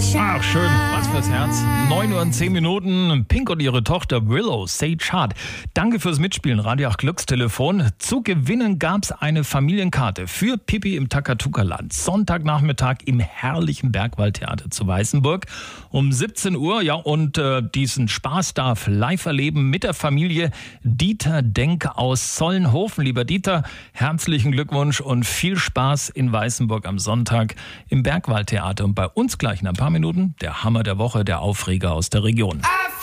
Ach, schön. Was fürs Herz. 9 Uhr und 10 Minuten. Pink und ihre Tochter Willow, Sage Hart. Danke fürs Mitspielen. Radio 8 Glückstelefon. Zu gewinnen gab's eine Familienkarte für Pippi im Takatuka-Land. Sonntagnachmittag im herrlichen Bergwaldtheater zu Weißenburg um 17 Uhr. Ja, und diesen Spaß darf live erleben mit der Familie Dieter Denk aus Sollenhofen. Lieber Dieter, herzlichen Glückwunsch und viel Spaß in Weißenburg am Sonntag im Bergwaldtheater. Und bei uns gleich in ein paar Minuten der Hammer der Woche, der Aufreger aus der Region.